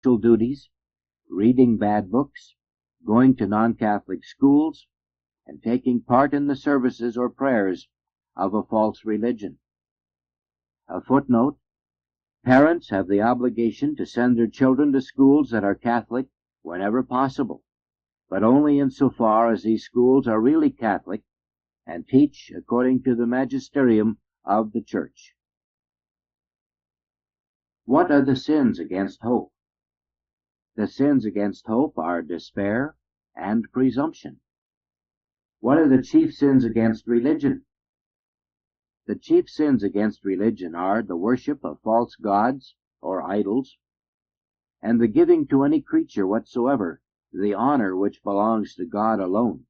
duties, reading bad books, going to non-Catholic schools, and taking part in the services or prayers of a false religion. A footnote: parents have the obligation to send their children to schools that are Catholic whenever possible, but only insofar as these schools are really Catholic and teach according to the magisterium of the Church. What are the sins against hope? The sins against hope are despair and presumption. What are the chief sins against religion? The chief sins against religion are the worship of false gods or idols, and the giving to any creature whatsoever the honor which belongs to God alone.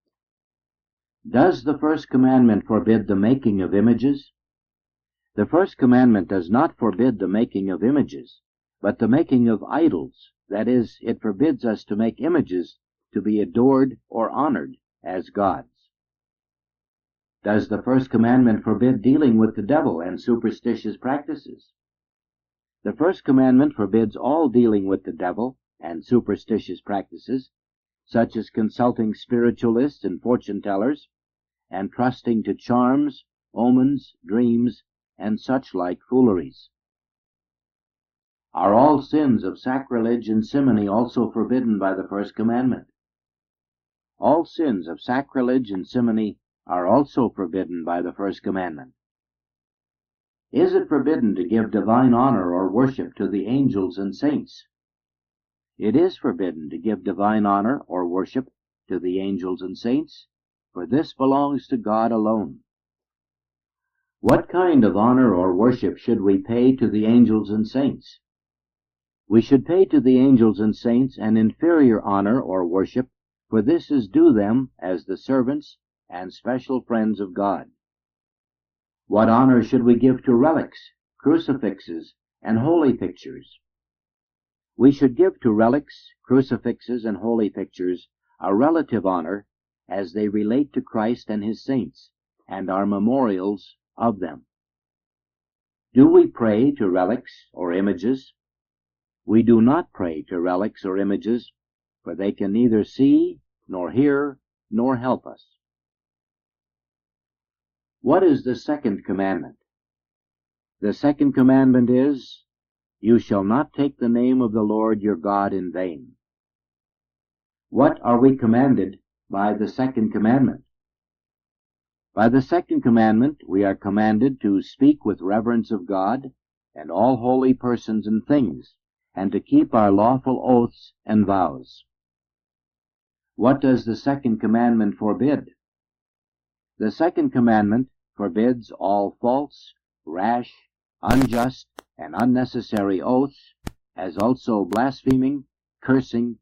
Does the first commandment forbid the making of images? The first commandment does not forbid the making of images, but the making of idols. That is, it forbids us to make images to be adored or honored as gods. Does the first commandment forbid dealing with the devil and superstitious practices? The first commandment forbids all dealing with the devil and superstitious practices, such as consulting spiritualists and fortune-tellers, and trusting to charms, omens, dreams, and such like fooleries. Are all sins of sacrilege and simony also forbidden by the first commandment? All sins of sacrilege and simony are also forbidden by the first commandment. Is it forbidden to give divine honor or worship to the angels and saints? It is forbidden to give divine honor or worship to the angels and saints, for this belongs to God alone. What kind of honor or worship should we pay to the angels and saints? We should pay to the angels and saints an inferior honor or worship, for this is due them as the servants and special friends of God. What honor should we give to relics, crucifixes, and holy pictures? We should give to relics, crucifixes, and holy pictures a relative honor as they relate to Christ and his saints, and are memorials of them. Do we pray to relics or images? We do not pray to relics or images, for they can neither see, nor hear, nor help us. What is the second commandment? The second commandment is, "You shall not take the name of the Lord your God in vain." What are we commanded by the second commandment? By the second commandment, we are commanded to speak with reverence of God and all holy persons and things, and to keep our lawful oaths and vows. What does the second commandment forbid? The second commandment forbids all false, rash, unjust, and unnecessary oaths, as also blaspheming, cursing,